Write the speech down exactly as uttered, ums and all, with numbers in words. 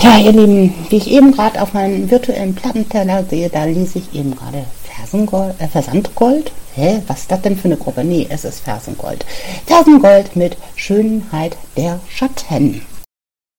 Ja, ihr Lieben, wie ich eben gerade auf meinen virtuellen Plattenteller sehe, da lese ich eben gerade Fersengold, äh, Versandgold. Hä, was ist das denn für eine Gruppe? Nee, es ist Fersengold. Fersengold mit Schönheit der Schatten.